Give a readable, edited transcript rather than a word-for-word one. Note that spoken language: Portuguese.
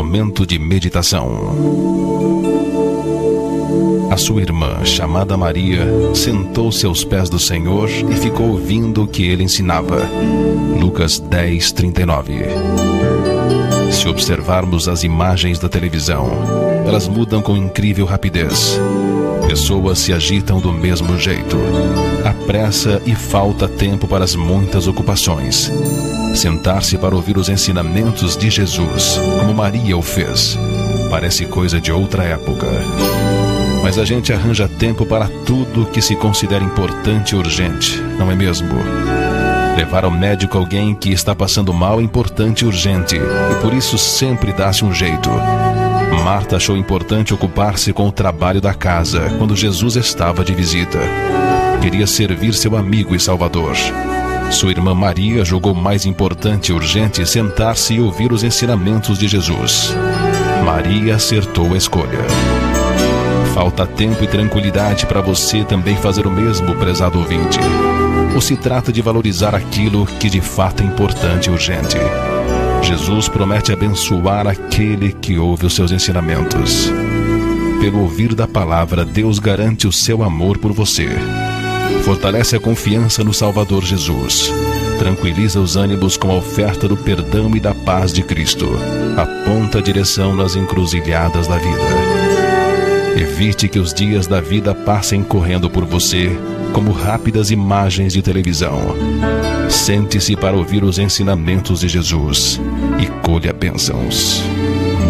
momento de meditação. A sua irmã, chamada Maria, sentou-se aos pés do Senhor e ficou ouvindo o que ele ensinava. Lucas 10:39. Se observarmos as imagens da televisão, elas mudam com incrível rapidez. Pessoas se agitam do mesmo jeito. Há pressa e falta tempo para as muitas ocupações. Sentar-se para ouvir os ensinamentos de Jesus, como Maria o fez, parece coisa de outra época. Mas a gente arranja tempo para tudo que se considera importante e urgente, não é mesmo? Levar ao médico alguém que está passando mal é importante e urgente, e por isso sempre dá-se um jeito. Marta achou importante ocupar-se com o trabalho da casa quando Jesus estava de visita. Queria servir seu amigo e salvador. Sua irmã Maria julgou mais importante e urgente sentar-se e ouvir os ensinamentos de Jesus. Maria acertou a escolha. Falta tempo e tranquilidade para você também fazer o mesmo, prezado ouvinte? Ou se trata de valorizar aquilo que de fato é importante e urgente? Jesus promete abençoar aquele que ouve os seus ensinamentos. Pelo ouvir da palavra, Deus garante o seu amor por você. Fortalece a confiança no Salvador Jesus. Tranquiliza os ânimos com a oferta do perdão e da paz de Cristo. Aponta a direção nas encruzilhadas da vida. Evite que os dias da vida passem correndo por você como rápidas imagens de televisão. Sente-se para ouvir os ensinamentos de Jesus e colha bênçãos.